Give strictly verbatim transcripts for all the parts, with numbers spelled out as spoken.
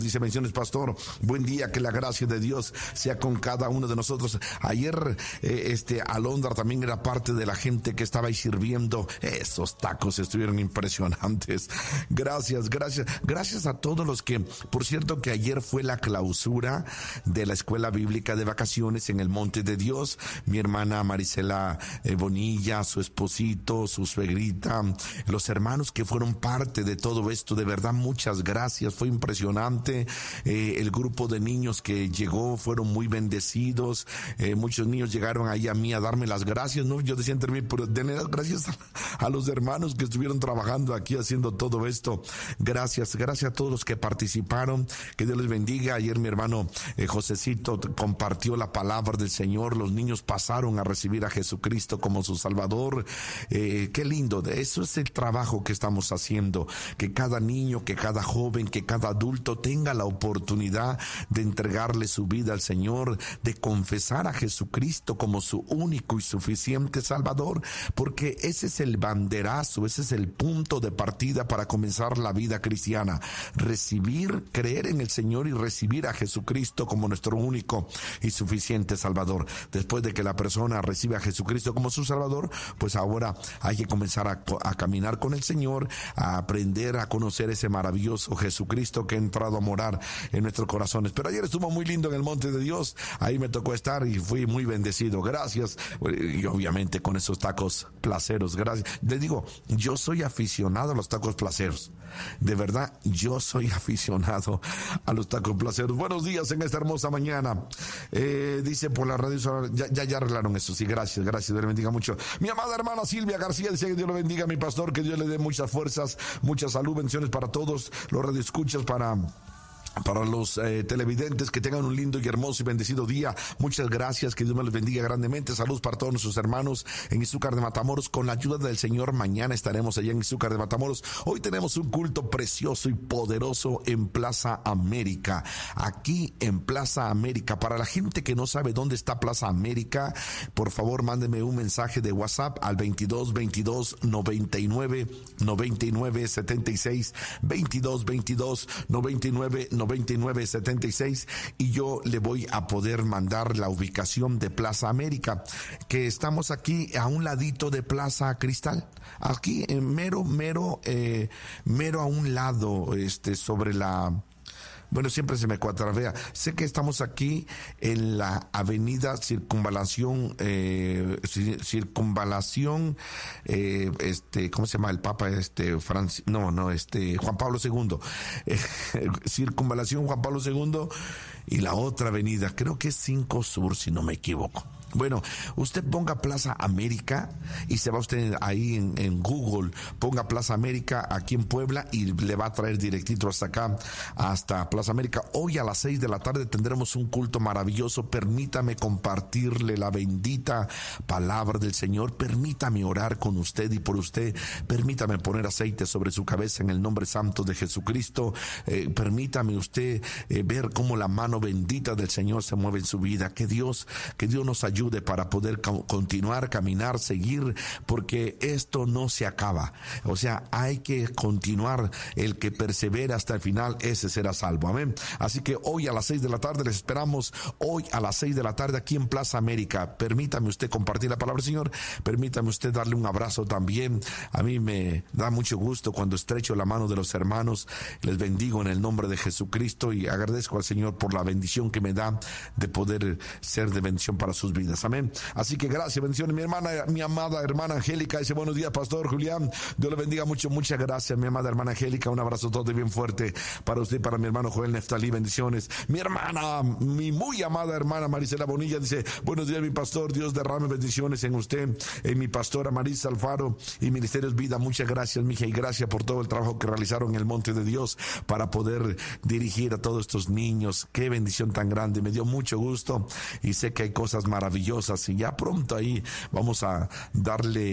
dice: bendiciones, pastor, buen día, que la gracia de Dios sea con cada uno de nosotros. Ayer, eh, este, Alondra también era parte de la gente que estaba ahí sirviendo. Esos tacos estuvieron impresionantes. Gracias, gracias, gracias a todos los que, por cierto, que ayer fue la clausura de la Escuela Bíblica de Vacaciones en el Monte de Dios. Mi hermana Marisela eh, Bonilla, su esposito, su suegrita, los hermanos que fueron parte de todo esto, de verdad, muchas gracias, fue impresionante. Eh, el grupo de niños que llegó fueron muy bendecidos. Eh, muchos niños llegaron ahí a mí a darme las gracias, ¿no? Yo decía entre mí, pero denle las gracias a, a los hermanos que estuvieron trabajando aquí haciendo todo esto. Gracias, gracias a todos los que participaron, que Dios les bendiga. Ayer mi hermano eh, Josecito compartió la palabra del Señor, los niños pasaron a recibir a Jesucristo como su Salvador. Eh, qué lindo, eso es el trabajo que estamos haciendo, que cada niño, que cada joven, que cada adulto tenga la oportunidad de entregarle su vida al Señor, de confesar a Jesucristo como su único y suficiente Salvador, porque ese es el banderazo, ese es el punto de partida para comenzar la vida cristiana, recibir, creer en el Señor y recibir a Jesucristo como nuestro único y suficiente Salvador. Después de que la persona recibe a Jesucristo como su Salvador, pues ahora hay que comenzar a, a caminar con el Señor, a aprender a conocer ese maravilloso Jesucristo que ha entrado a morar en nuestros corazones. Pero ayer estuvo muy lindo en el Monte de Dios, ahí me tocó estar y fui muy bendecido. Gracias. Y obviamente con esos tacos placeros, gracias. Les digo, yo soy aficionado a los tacos placeros. De verdad, yo soy aficionado a los tacos placeros. Buenos días en esta hermosa mañana. Eh, dice por la radio, ya, ya, ya arreglaron eso. Sí, gracias, gracias. Dios le bendiga mucho. Mi amada hermana Silvia García dice que Dios le bendiga, mi pastor, que Dios le dé muchas fuerzas, mucha salud, bendiciones para todos los radioescuchas, para... Para los eh, televidentes, que tengan un lindo y hermoso y bendecido día. Muchas gracias, que Dios me los bendiga grandemente. Saludos para todos nuestros hermanos en Izúcar de Matamoros. Con la ayuda del Señor, mañana estaremos allá en Izúcar de Matamoros. Hoy tenemos un culto precioso y poderoso en Plaza América. Aquí en Plaza América. Para la gente que no sabe dónde está Plaza América, por favor, mándeme un mensaje de WhatsApp al veintidós veintidós noventa y nueve noventa y nueve setenta y seis, veintidós veintidós noventa y nueve noventa y nueve setenta y seis, y yo le voy a poder mandar la ubicación de Plaza América, que estamos aquí a un ladito de Plaza Cristal, aquí en mero, mero, eh, mero a un lado, este, sobre la... Bueno, siempre se me cuatravea. Sé que estamos aquí en la avenida Circunvalación, eh, Circunvalación, eh, este, ¿cómo se llama el Papa? Este, Francis, no, no, este, Juan Pablo segundo. Eh, Circunvalación Juan Pablo segundo y la otra avenida, creo que es cinco Sur, si no me equivoco. Bueno, usted ponga Plaza América y se va usted ahí en, en Google, ponga Plaza América aquí en Puebla y le va a traer directito hasta acá, hasta Plaza América. Hoy a las seis de la tarde tendremos un culto maravilloso. Permítame compartirle la bendita palabra del Señor. Permítame orar con usted y por usted. Permítame poner aceite sobre su cabeza en el nombre santo de Jesucristo. Eh, permítame usted eh, ver cómo la mano bendita del Señor se mueve en su vida. Que Dios, que Dios nos ayude ayude para poder continuar, caminar, seguir, porque esto no se acaba. O sea, hay que continuar. El que persevera hasta el final, ese será salvo. Amén. Así que hoy a las seis de la tarde les esperamos. Hoy a las seis de la tarde aquí en Plaza América. Permítame usted compartir la palabra del Señor. Permítame usted darle un abrazo también. A mí me da mucho gusto cuando estrecho la mano de los hermanos. Les bendigo en el nombre de Jesucristo y agradezco al Señor por la bendición que me da de poder ser de bendición para sus vidas. Amén. Así que gracias, bendiciones. Mi hermana, mi amada hermana Angélica dice: buenos días, pastor Julián. Dios le bendiga mucho. Muchas gracias, mi amada hermana Angélica. Un abrazo todo y bien fuerte para usted y para mi hermano Joel Neftalí. Bendiciones. Mi hermana, mi muy amada hermana Marisela Bonilla dice: buenos días, mi pastor. Dios derrame bendiciones en usted, en mi pastora Marisa Alfaro y Ministerios Vida. Muchas gracias, mija, y gracias por todo el trabajo que realizaron en el Monte de Dios para poder dirigir a todos estos niños. Qué bendición tan grande. Me dio mucho gusto y sé que hay cosas maravillosas y ya pronto ahí vamos a darle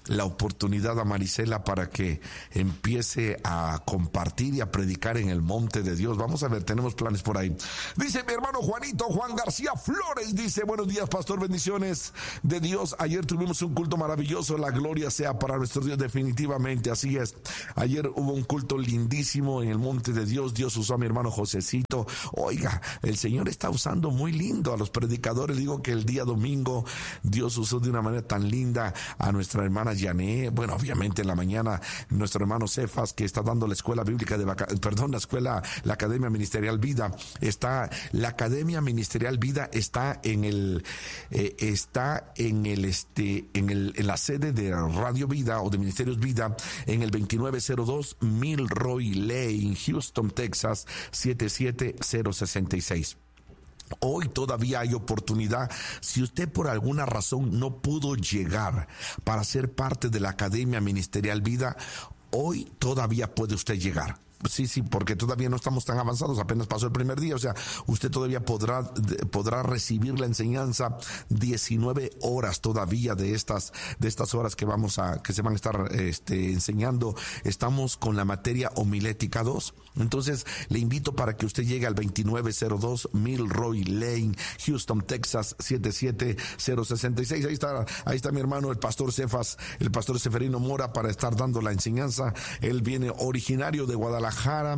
la oportunidad a Marisela para que empiece a compartir y a predicar en el monte de Dios. Vamos a ver, tenemos planes por ahí. Dice mi hermano Juanito, Juan García Flores, dice: buenos días, pastor, bendiciones de Dios. Ayer tuvimos un culto maravilloso, la gloria sea para nuestro Dios, definitivamente, así es. Ayer hubo un culto lindísimo en el monte de Dios. Dios usó a mi hermano Josecito. Oiga, el Señor está usando muy lindo a los predicadores. Digo que el día domingo Dios usó de una manera tan linda a nuestra hermana Yané. Bueno, obviamente en la mañana nuestro hermano Cefas, que está dando la escuela bíblica de vaca- perdón, la escuela, la Academia Ministerial Vida. Está, la Academia Ministerial Vida está en el, eh, está en el, este, en el, en la sede de Radio Vida o de Ministerios Vida, en el veintinueve cero dos Milroy Lane, Houston, Texas, siete siete cero seis seis. Hoy todavía hay oportunidad. Si usted por alguna razón no pudo llegar para ser parte de la Academia Ministerial Vida, hoy todavía puede usted llegar. Sí, sí, porque todavía no estamos tan avanzados, apenas pasó el primer día, o sea, usted todavía podrá, podrá recibir la enseñanza diecinueve horas todavía de estas, de estas horas que vamos a, que se van a estar, este, enseñando. Estamos con la materia homilética dos, entonces le invito para que usted llegue al veintinueve cero dos Milroy Lane, Houston, Texas, siete siete cero seis seis. Ahí está, ahí está mi hermano, el pastor Cefas, el pastor Seferino Mora, para estar dando la enseñanza. Él viene originario de Guadalajara,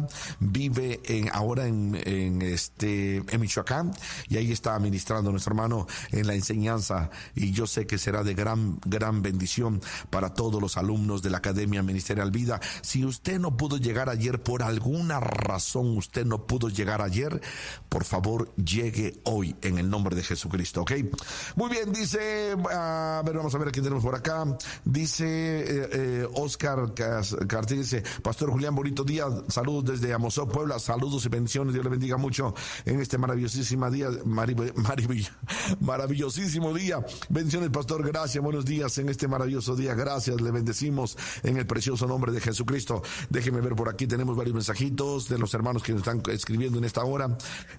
vive en, ahora en, en este en Michoacán, y ahí está ministrando nuestro hermano en la enseñanza, y yo sé que será de gran gran bendición para todos los alumnos de la Academia Ministerial Vida. Si usted no pudo llegar ayer, por alguna razón usted no pudo llegar ayer, por favor llegue hoy en el nombre de Jesucristo, ¿ok? Muy bien, dice, a ver, vamos a ver a quién tenemos por acá. Dice eh, eh, Oscar Cartier, dice: pastor Julián, bonito día. Saludos desde Amozoc, Puebla. Saludos y bendiciones. Dios le bendiga mucho en este maravillosísimo día. Marav- marav- maravillosísimo día. Bendiciones, pastor. Gracias. Buenos días en este maravilloso día. Gracias. Le bendecimos en el precioso nombre de Jesucristo. Déjeme ver por aquí. Tenemos varios mensajitos de los hermanos que nos están escribiendo en esta hora.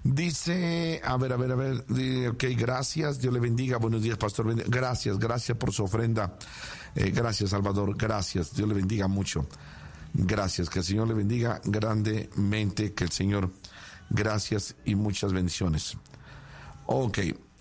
Dice, a ver, a ver, a ver. Ok, gracias. Dios le bendiga. Buenos días, pastor. Gracias. Gracias por su ofrenda. Eh, gracias, Salvador. Gracias. Dios le bendiga mucho. Gracias, que el Señor le bendiga grandemente, que el Señor, gracias y muchas bendiciones. Ok,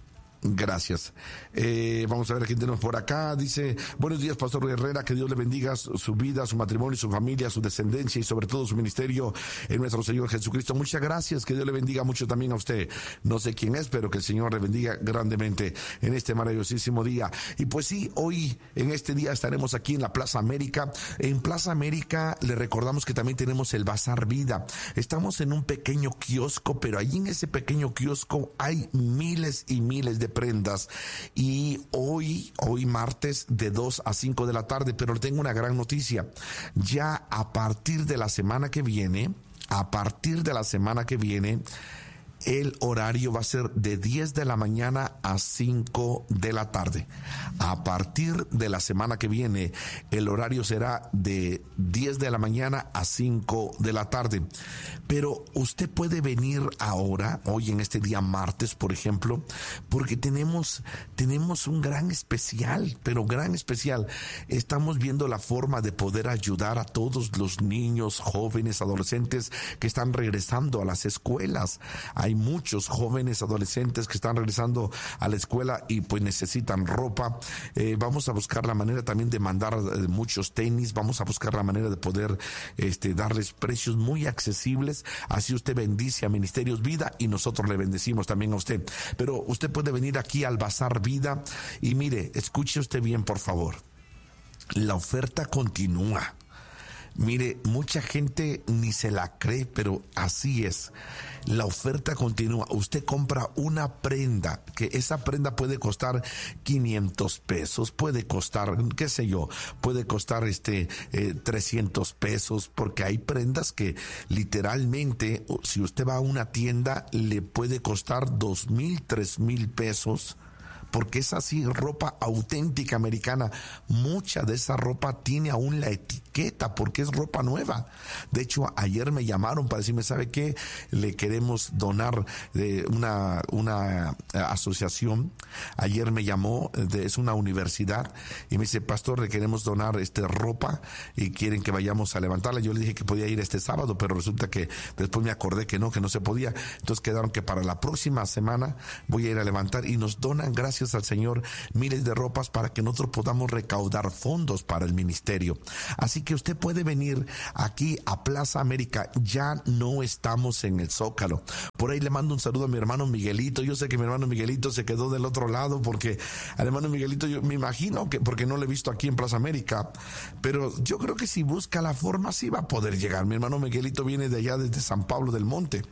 gracias. Eh, vamos a ver a quién tenemos por acá. Dice: buenos días, pastor Herrera, que Dios le bendiga su, su vida, su matrimonio, su familia, su descendencia y sobre todo su ministerio en nuestro Señor Jesucristo. Muchas gracias, que Dios le bendiga mucho también a usted. No sé quién es, pero que el Señor le bendiga grandemente en este maravillosísimo día. Y pues sí, hoy en este día estaremos aquí en la Plaza América. En Plaza América le recordamos que también tenemos el Bazar Vida. Estamos en un pequeño kiosco, pero allí en ese pequeño kiosco hay miles y miles de prendas, y hoy, hoy martes de dos a cinco de la tarde, pero tengo una gran noticia. Ya a partir de la semana que viene, a partir de la semana que viene, el horario va a ser de diez de la mañana a cinco de la tarde. A partir de la semana que viene, el horario será de diez de la mañana a cinco de la tarde. Pero usted puede venir ahora, hoy en este día martes, por ejemplo, porque tenemos, tenemos un gran especial, pero gran especial. Estamos viendo la forma de poder ayudar a todos los niños, jóvenes, adolescentes que están regresando a las escuelas. Hay muchos jóvenes adolescentes que están regresando a la escuela y pues necesitan ropa. Eh, vamos a buscar la manera también de mandar eh, muchos tenis. Vamos a buscar la manera de poder este, darles precios muy accesibles. Así usted bendice a Ministerios Vida y nosotros le bendecimos también a usted. Pero usted puede venir aquí al Bazar Vida y mire, escuche usted bien, por favor. La oferta continúa. Mire, mucha gente ni se la cree, pero así es. La oferta continúa. Usted compra una prenda, que esa prenda puede costar quinientos pesos, puede costar, qué sé yo, puede costar este eh, trescientos pesos, porque hay prendas que literalmente, si usted va a una tienda, le puede costar dos mil, tres mil pesos. Porque es así, ropa auténtica americana. Mucha de esa ropa tiene aún la etiqueta etiqueta porque es ropa nueva. De hecho, ayer me llamaron para decirme, ¿sabe qué? Le queremos donar de una, una asociación. Ayer me llamó, de, es una universidad, y me dice, pastor, le queremos donar este ropa y quieren que vayamos a levantarla. Yo le dije que podía ir este sábado, pero resulta que después me acordé que no, que no se podía. Entonces quedaron que para la próxima semana voy a ir a levantar, y nos donan, gracias al Señor, miles de ropas para que nosotros podamos recaudar fondos para el ministerio. Así que usted puede venir aquí a Plaza América. Ya no estamos en el Zócalo. Por ahí le mando un saludo a mi hermano Miguelito. Yo sé que mi hermano Miguelito se quedó del otro lado, porque al hermano Miguelito yo me imagino que, porque no lo he visto aquí en Plaza América, pero yo creo que si busca la forma sí va a poder llegar. Mi hermano Miguelito viene de allá, desde San Pablo del Monte.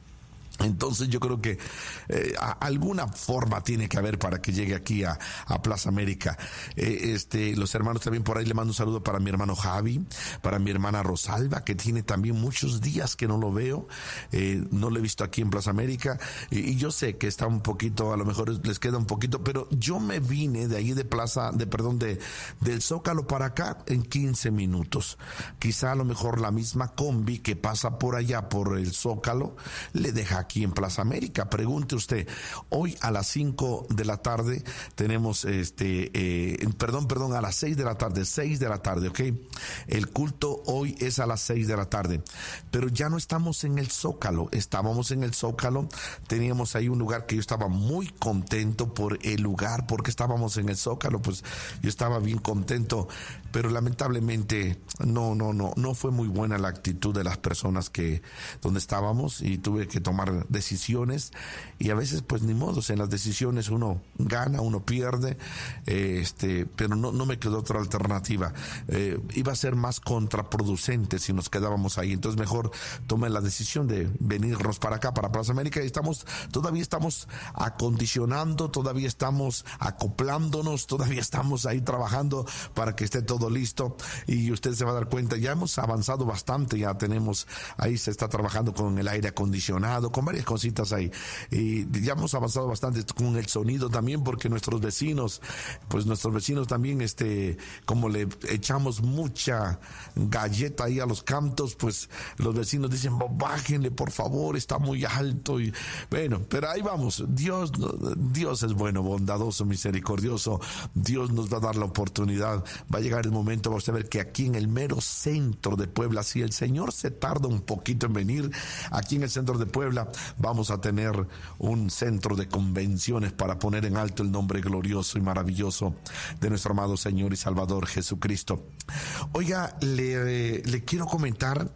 Entonces yo creo que eh, a, alguna forma tiene que haber para que llegue aquí a, a Plaza América. Eh, este, los hermanos también, por ahí le mando un saludo para mi hermano Javi, para mi hermana Rosalba, que tiene también muchos días que no lo veo, eh, no lo he visto aquí en Plaza América, y, y yo sé que está un poquito, a lo mejor les queda un poquito, pero yo me vine de ahí de Plaza, de perdón, de del Zócalo para acá en quince minutos. Quizá a lo mejor la misma combi que pasa por allá por el Zócalo le deja aquí en Plaza América. Pregunte usted. Hoy a las cinco de la tarde tenemos este, eh, perdón, perdón, a las seis de la tarde, seis de la tarde, ¿ok? El culto hoy es a las seis de la tarde, pero ya no estamos en el Zócalo. Estábamos en el Zócalo, teníamos ahí un lugar que yo estaba muy contento por el lugar, porque estábamos en el Zócalo, pues yo estaba bien contento, pero lamentablemente no, no, no, no fue muy buena la actitud de las personas que, donde estábamos, y tuve que tomar decisiones, y a veces pues ni modo, en las decisiones uno gana, uno pierde, eh, este, pero no, no me quedó otra alternativa. Eh, iba a ser más contraproducente si nos quedábamos ahí, entonces mejor tomé la decisión de venirnos para acá, para Plaza América, y estamos, todavía estamos acondicionando, todavía estamos acoplándonos, todavía estamos ahí trabajando para que esté todo listo, y usted se va a dar cuenta, ya hemos avanzado bastante, ya tenemos, ahí se está trabajando con el aire acondicionado, con varias cositas ahí, y ya hemos avanzado bastante con el sonido también, porque nuestros vecinos, pues nuestros vecinos también, este, como le echamos mucha galleta ahí a los cantos, pues los vecinos dicen, bájenle por favor, está muy alto, y bueno, pero ahí vamos. Dios, Dios es bueno, bondadoso, misericordioso. Dios nos va a dar la oportunidad, va a llegar el momento, va a usted ver que aquí en el mero centro de Puebla, si el Señor se tarda un poquito en venir, aquí en el centro de Puebla vamos a tener un centro de convenciones para poner en alto el nombre glorioso y maravilloso de nuestro amado Señor y Salvador Jesucristo. Oiga, le, le quiero comentar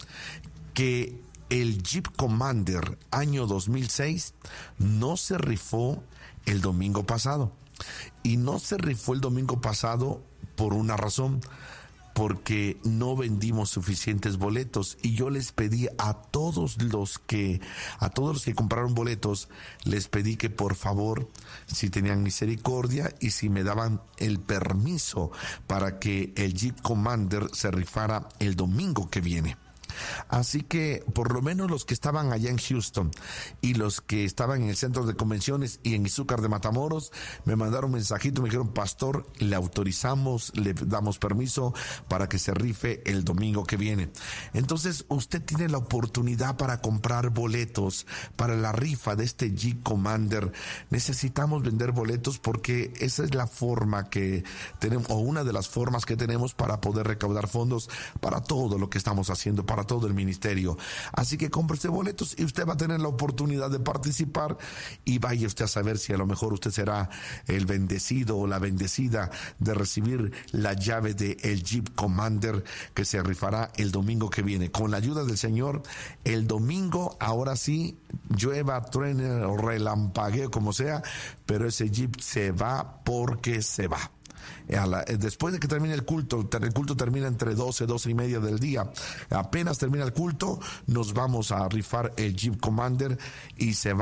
que el Jeep Commander año dos mil seis no se rifó el domingo pasado, y no se rifó el domingo pasado por una razón, porque no vendimos suficientes boletos, y yo les pedí a todos los que a todos los que compraron boletos, les pedí que por favor, si tenían misericordia y si me daban el permiso para que el Jeep Commander se rifara el domingo que viene. Así que por lo menos los que estaban allá en Houston y los que estaban en el centro de convenciones y en Izúcar de Matamoros me mandaron un mensajito, me dijeron, pastor, le autorizamos, le damos permiso para que se rife el domingo que viene. Entonces usted tiene la oportunidad para comprar boletos para la rifa de este Jeep Commander. Necesitamos vender boletos porque esa es la forma que tenemos, o una de las formas que tenemos para poder recaudar fondos para todo lo que estamos haciendo, para todo el ministerio. Así que cómprese boletos y usted va a tener la oportunidad de participar, y vaya usted a saber si a lo mejor usted será el bendecido o la bendecida de recibir la llave de el Jeep Commander que se rifará el domingo que viene. Con la ayuda del Señor, el domingo, ahora sí, llueva, truene o relampaguee, como sea, pero ese Jeep se va porque se va. A la, después de que termine el culto, el culto termina entre doce, doce y media del día. Apenas termina el culto, nos vamos a rifar el Jeep Commander y se va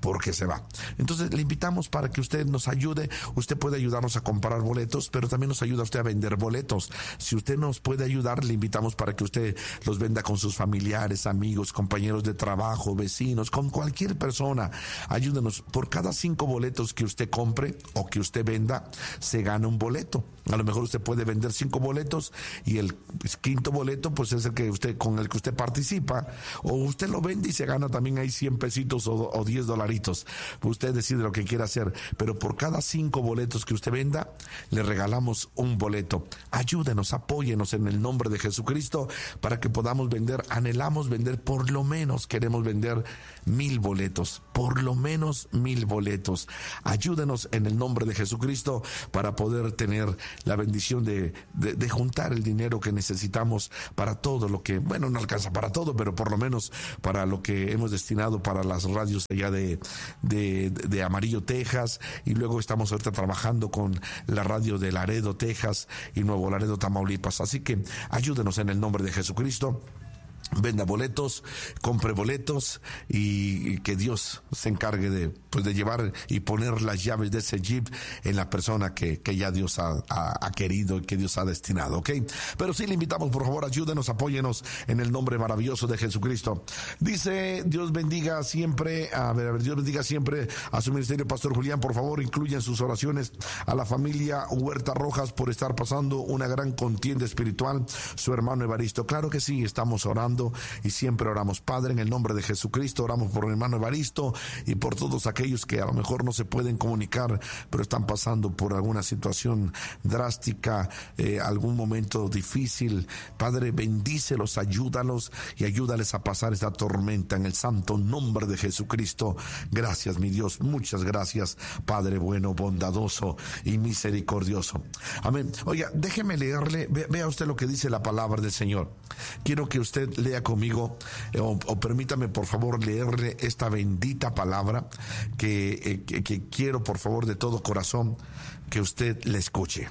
porque se va. Entonces le invitamos para que usted nos ayude. Usted puede ayudarnos a comprar boletos, pero también nos ayuda usted a vender boletos. Si usted nos puede ayudar, le invitamos para que usted los venda con sus familiares, amigos, compañeros de trabajo, vecinos, con cualquier persona. Ayúdenos. Por cada cinco boletos que usted compre o que usted venda, se gana un boleto. A lo mejor usted puede vender cinco boletos y el quinto boleto pues es el que usted, con el que usted participa, o usted lo vende y se gana también ahí cien pesitos o, o diez dolaritos. Usted decide lo que quiera hacer, pero por cada cinco boletos que usted venda, le regalamos un boleto. Ayúdenos, apóyenos en el nombre de Jesucristo para que podamos vender. Anhelamos vender, por lo menos queremos vender mil boletos, por lo menos mil boletos. Ayúdenos en el nombre de Jesucristo para poder tener la bendición de, de, de juntar el dinero que necesitamos para todo lo que, bueno, no alcanza para todo, pero por lo menos para lo que hemos destinado para las radios allá de, de, de Amarillo, Texas, y luego estamos ahorita trabajando con la radio de Laredo, Texas, y Nuevo Laredo, Tamaulipas. Así que ayúdenos en el nombre de Jesucristo. Venda boletos, compre boletos y, y que Dios se encargue de, pues, de llevar y poner las llaves de ese jeep en la persona que, que ya Dios ha, ha, ha querido y que Dios ha destinado, ¿ok? Pero sí le invitamos, por favor, ayúdenos, apóyenos en el nombre maravilloso de Jesucristo. Dice, Dios bendiga siempre, a ver, a ver, Dios bendiga siempre a su ministerio, Pastor Julián. Por favor, incluya en sus oraciones a la familia Huerta Rojas por estar pasando una gran contienda espiritual, su hermano Evaristo. Claro que sí, estamos orando y siempre oramos. Padre, en el nombre de Jesucristo, oramos por el hermano Evaristo y por todos aquellos que a lo mejor no se pueden comunicar, pero están pasando por alguna situación drástica, eh, algún momento difícil. Padre, bendícelos, ayúdalos y ayúdales a pasar esta tormenta en el santo nombre de Jesucristo. Gracias, mi Dios, muchas gracias, Padre bueno, bondadoso y misericordioso. Amén. Oiga, déjeme leerle, ve, vea usted lo que dice la palabra del Señor. Quiero que usted lea conmigo, eh, o, o permítame por favor leerle esta bendita palabra que, eh, que, que quiero por favor de todo corazón que usted le escuche.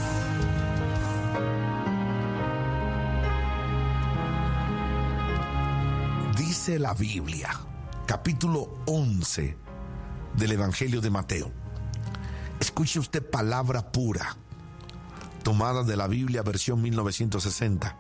Dice la Biblia, capítulo once del Evangelio de Mateo. Escuche usted palabra pura, tomada de la Biblia versión mil novecientos sesenta.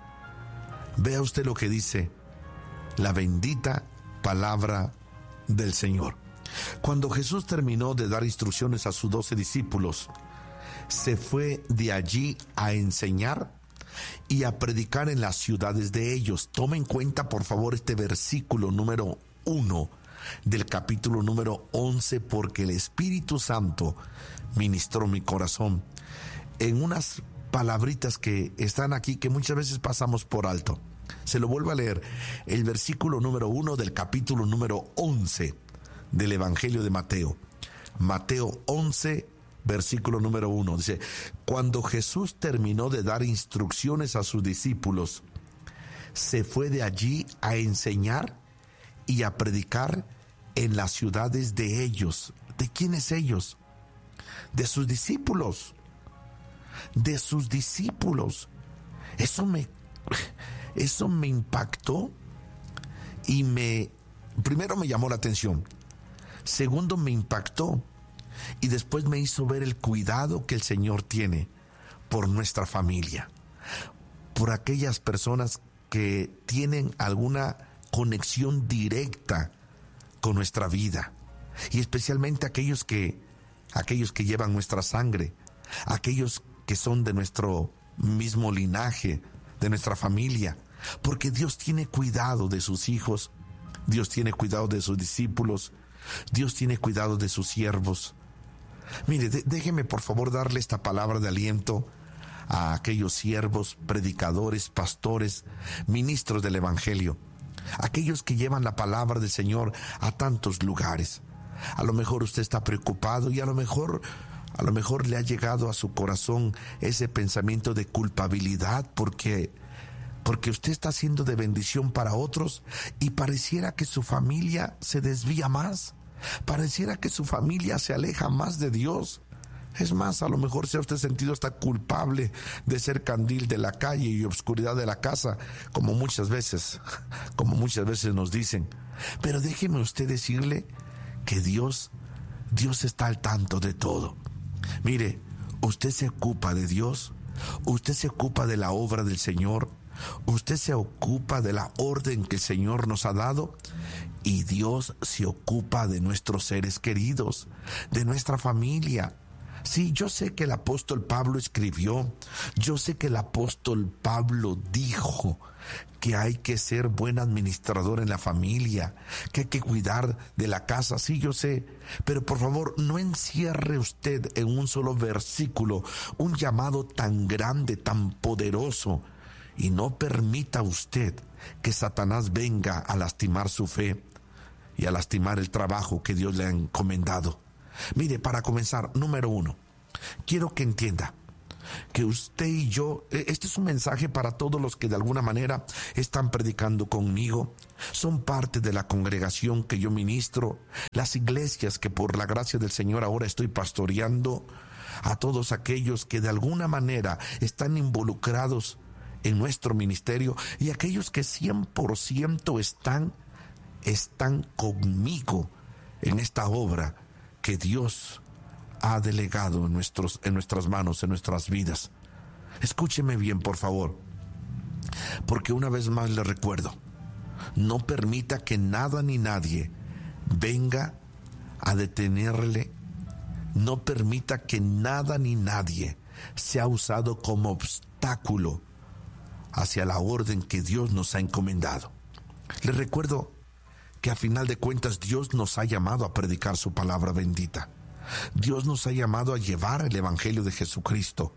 Vea usted lo que dice la bendita palabra del Señor. Cuando Jesús terminó de dar instrucciones a sus doce discípulos, se fue de allí a enseñar y a predicar en las ciudades de ellos. Tome en cuenta, por favor, este versículo número uno del capítulo número once, porque el Espíritu Santo ministró mi corazón en unas palabritas que están aquí que muchas veces pasamos por alto. Se lo vuelvo a leer, el versículo número uno del capítulo número once del Evangelio de Mateo. Mateo once, versículo número uno, dice: cuando Jesús terminó de dar instrucciones a sus discípulos, se fue de allí a enseñar y a predicar en las ciudades de ellos. ¿De quiénes ellos? De sus discípulos. De sus discípulos. Eso me, eso me impactó y me, primero me llamó la atención, segundo me impactó y después me hizo ver el cuidado que el Señor tiene por nuestra familia, por aquellas personas que tienen alguna conexión directa con nuestra vida, y especialmente aquellos que, aquellos que llevan nuestra sangre, aquellos que son de nuestro mismo linaje, de nuestra familia, porque Dios tiene cuidado de sus hijos, Dios tiene cuidado de sus discípulos, Dios tiene cuidado de sus siervos. Mire, de, déjeme por favor darle esta palabra de aliento a aquellos siervos, predicadores, pastores, ministros del Evangelio, aquellos que llevan la palabra del Señor a tantos lugares. A lo mejor usted está preocupado y a lo mejor, a lo mejor le ha llegado a su corazón ese pensamiento de culpabilidad porque, porque usted está siendo de bendición para otros y pareciera que su familia se desvía más, pareciera que su familia se aleja más de Dios. Es más, a lo mejor se ha usted sentido hasta culpable de ser candil de la calle y obscuridad de la casa, como muchas veces, como muchas veces nos dicen. Pero déjeme usted decirle que Dios, Dios está al tanto de todo. Mire, usted se ocupa de Dios, usted se ocupa de la obra del Señor, usted se ocupa de la orden que el Señor nos ha dado, y Dios se ocupa de nuestros seres queridos, de nuestra familia. Sí, yo sé que el apóstol Pablo escribió, yo sé que el apóstol Pablo dijo que hay que ser buen administrador en la familia, que hay que cuidar de la casa, sí, yo sé, pero por favor no encierre usted en un solo versículo un llamado tan grande, tan poderoso, y no permita usted que Satanás venga a lastimar su fe y a lastimar el trabajo que Dios le ha encomendado. Mire, para comenzar, número uno, quiero que entienda que usted y yo, este es un mensaje para todos los que de alguna manera están predicando conmigo, son parte de la congregación que yo ministro, las iglesias que por la gracia del Señor ahora estoy pastoreando, a todos aquellos que de alguna manera están involucrados en nuestro ministerio y aquellos que cien por ciento están, están conmigo en esta obra que Dios ha delegado en, nuestros, en nuestras manos, en nuestras vidas. Escúcheme bien, por favor, porque una vez más le recuerdo, no permita que nada ni nadie venga a detenerle, no permita que nada ni nadie sea usado como obstáculo hacia la orden que Dios nos ha encomendado. Le recuerdo que a final de cuentas Dios nos ha llamado a predicar su palabra bendita. Dios nos ha llamado a llevar el evangelio de Jesucristo.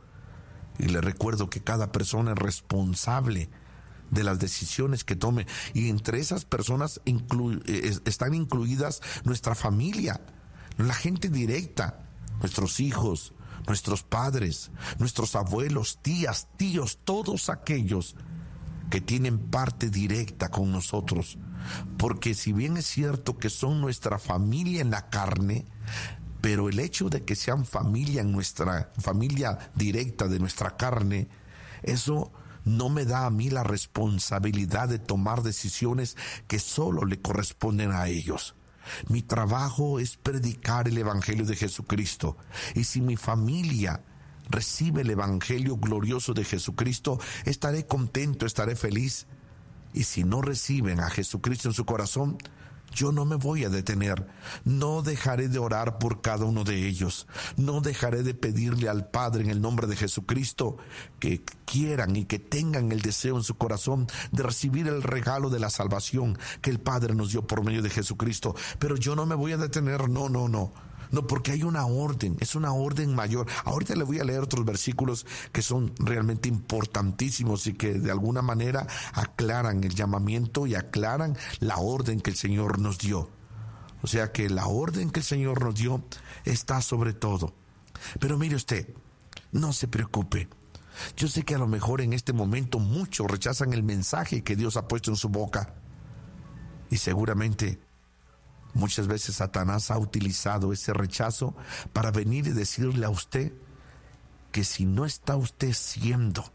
Y le recuerdo que cada persona es responsable de las decisiones que tome. Y entre esas personas inclu- están incluidas nuestra familia, la gente directa, nuestros hijos, nuestros padres, nuestros abuelos, tías, tíos, todos aquellos que tienen parte directa con nosotros. Porque si bien es cierto que son nuestra familia en la carne, pero el hecho de que sean familia en nuestra familia directa de nuestra carne, eso no me da a mí la responsabilidad de tomar decisiones que solo le corresponden a ellos. Mi trabajo es predicar el evangelio de Jesucristo, y si mi familia recibe el evangelio glorioso de Jesucristo, estaré contento, estaré feliz. Y si no reciben a Jesucristo en su corazón, yo no me voy a detener, no dejaré de orar por cada uno de ellos, no dejaré de pedirle al Padre en el nombre de Jesucristo que quieran y que tengan el deseo en su corazón de recibir el regalo de la salvación que el Padre nos dio por medio de Jesucristo. Pero yo no me voy a detener, no, no, no. No, porque hay una orden, es una orden mayor. Ahorita le voy a leer otros versículos que son realmente importantísimos y que de alguna manera aclaran el llamamiento y aclaran la orden que el Señor nos dio. O sea que la orden que el Señor nos dio está sobre todo. Pero mire usted, no se preocupe. Yo sé que a lo mejor en este momento muchos rechazan el mensaje que Dios ha puesto en su boca. Y seguramente muchas veces Satanás ha utilizado ese rechazo para venir y decirle a usted que si no está usted siendo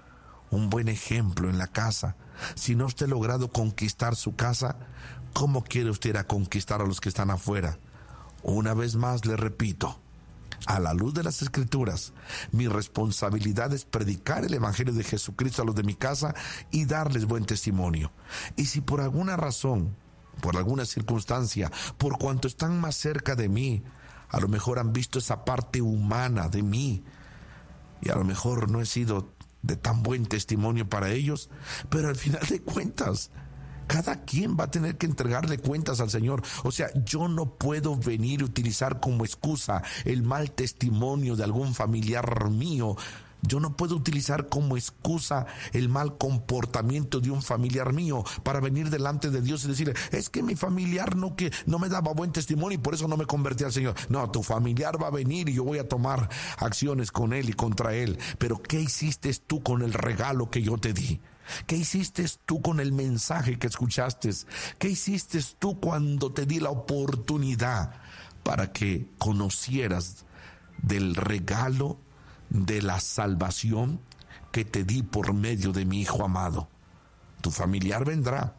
un buen ejemplo en la casa, si no usted ha logrado conquistar su casa, ¿cómo quiere usted ir a conquistar a los que están afuera? Una vez más le repito, a la luz de las Escrituras, mi responsabilidad es predicar el evangelio de Jesucristo a los de mi casa y darles buen testimonio. Y si por alguna razón, por alguna circunstancia, por cuanto están más cerca de mí, a lo mejor han visto esa parte humana de mí, y a lo mejor no he sido de tan buen testimonio para ellos, pero al final de cuentas, cada quien va a tener que entregarle cuentas al Señor. O sea, yo no puedo venir a utilizar como excusa el mal testimonio de algún familiar mío. Yo no puedo utilizar como excusa el mal comportamiento de un familiar mío para venir delante de Dios y decirle, es que mi familiar no, que, no me daba buen testimonio y por eso no me convertí al Señor. No, tu familiar va a venir y yo voy a tomar acciones con él y contra él. Pero ¿qué hiciste tú con el regalo que yo te di? ¿Qué hiciste tú con el mensaje que escuchaste? ¿Qué hiciste tú cuando te di la oportunidad para que conocieras del regalo de la salvación que te di por medio de mi Hijo amado? Tu familiar vendrá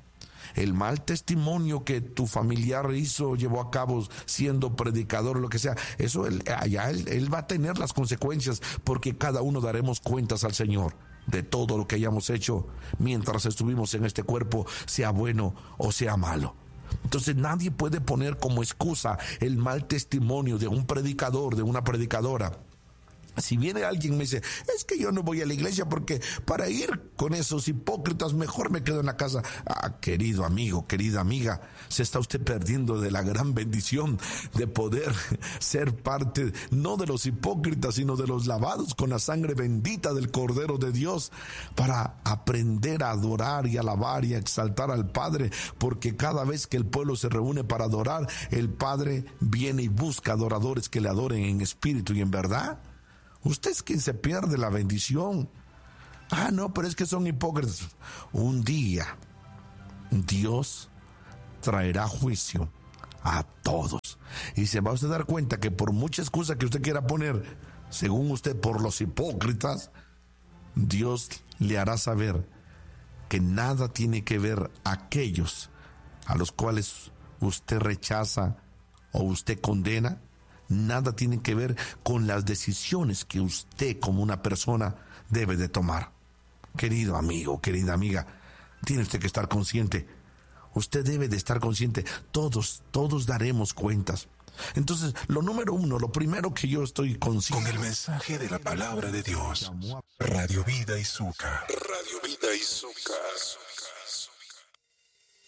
el mal testimonio que tu familiar hizo, llevó a cabo siendo predicador, lo que sea, eso él, allá él, él va a tener las consecuencias, porque cada uno daremos cuentas al Señor de todo lo que hayamos hecho mientras estuvimos en este cuerpo, sea bueno o sea malo. Entonces nadie puede poner como excusa el mal testimonio de un predicador, de una predicadora. Si viene alguien y me dice, es que yo no voy a la iglesia porque para ir con esos hipócritas mejor me quedo en la casa. Ah, querido amigo, querida amiga, se está usted perdiendo de la gran bendición de poder ser parte, no de los hipócritas, sino de los lavados con la sangre bendita del Cordero de Dios, para aprender a adorar y alabar y a exaltar al Padre, porque cada vez que el pueblo se reúne para adorar, el Padre viene y busca adoradores que le adoren en espíritu y en verdad. Usted es quien se pierde la bendición. Ah, no, pero es que son hipócritas. Un día Dios traerá juicio a todos. Y se va a usted dar cuenta que por mucha excusa que usted quiera poner, según usted, por los hipócritas, Dios le hará saber que nada tiene que ver aquellos a los cuales usted rechaza o usted condena. Nada tiene que ver con las decisiones que usted como una persona debe de tomar. Querido amigo, querida amiga, tiene usted que estar consciente. Usted debe de estar consciente. Todos, todos daremos cuentas. Entonces, lo número uno, lo primero que yo estoy consciente. Con el mensaje de la palabra de Dios. Radio Vida y Zucca. Radio Vida y Zucca.